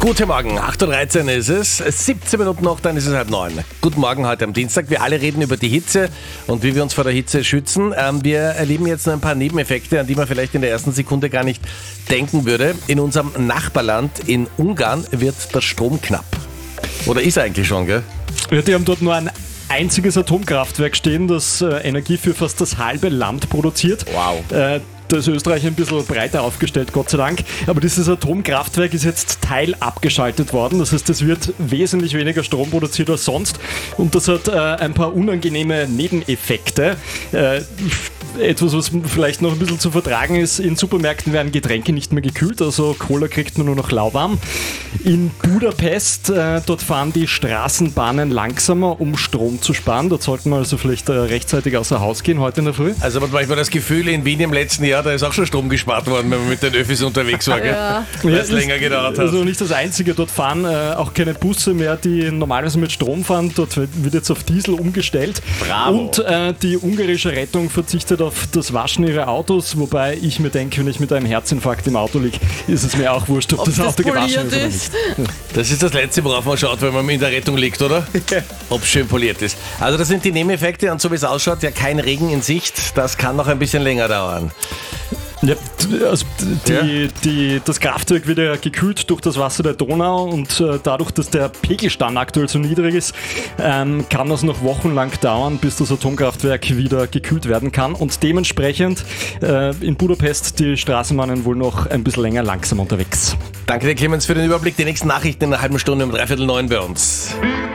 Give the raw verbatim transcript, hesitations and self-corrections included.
Guten Morgen, acht Uhr dreizehn ist es, siebzehn Minuten noch, dann ist es halb neun. Guten Morgen heute am Dienstag. Wir alle reden über die Hitze und wie wir uns vor der Hitze schützen. Ähm, wir erleben jetzt noch ein paar Nebeneffekte, an die man vielleicht in der ersten Sekunde gar nicht denken würde. In unserem Nachbarland in Ungarn wird der Strom knapp. Oder ist eigentlich schon, gell? Ja, die haben dort nur ein einziges Atomkraftwerk stehen, das äh, Energie für fast das halbe Land produziert. Wow. Äh, Da ist Österreich ein bisschen breiter aufgestellt, Gott sei Dank. Aber dieses Atomkraftwerk ist jetzt teilabgeschaltet worden. Das heißt, es wird wesentlich weniger Strom produziert als sonst. Und das hat äh, ein paar unangenehme Nebeneffekte. Äh, etwas, was vielleicht noch ein bisschen zu vertragen ist. In Supermärkten werden Getränke nicht mehr gekühlt, also Cola kriegt man nur noch lauwarm. In Budapest, äh, dort fahren die Straßenbahnen langsamer, um Strom zu sparen. Dort sollten wir also vielleicht äh, rechtzeitig außer Haus gehen, heute in der Früh. Also man hat manchmal das Gefühl, in Wien im letzten Jahr, da ist auch schon Strom gespart worden, wenn man mit den Öffis unterwegs war, gell? Ja. Weil Ja, es länger gedauert hat. Also nicht das Einzige, dort fahren äh, auch keine Busse mehr, die normalerweise mit Strom fahren. Dort wird jetzt auf Diesel umgestellt. Bravo. Und äh, die ungarische Rettung verzichtet auf das Waschen ihrer Autos, wobei ich mir denke, wenn ich mit einem Herzinfarkt im Auto liege, ist es mir auch wurscht, ob, Ob das das Auto gewaschen poliert ist oder ist. nicht. Das ist das Letzte, worauf man schaut, wenn man in der Rettung liegt, oder? Ob es schön poliert ist. Also das sind die Nebeneffekte und so wie es ausschaut, ja kein Regen in Sicht. Das kann noch ein bisschen länger dauern. Ja, also die, Ja. die, das Kraftwerk wird ja gekühlt durch das Wasser der Donau und äh, dadurch, dass der Pegelstand aktuell so niedrig ist, ähm, kann das noch wochenlang dauern, bis das Atomkraftwerk wieder gekühlt werden kann und dementsprechend äh, in Budapest die Straßenbahnen wohl noch ein bisschen länger langsam unterwegs. Danke dir, Clemens, für den Überblick. Die nächsten Nachrichten in einer halben Stunde um dreiviertel neun bei uns.